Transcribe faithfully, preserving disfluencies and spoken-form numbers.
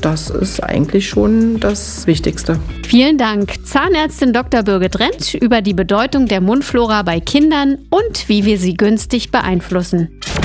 das ist eigentlich schon das Wichtigste. Vielen Dank, Zahnärztin Doktor Birgit Rentsch, über die Bedeutung der Mundflora bei Kindern und wie wir sie günstig beeinflussen.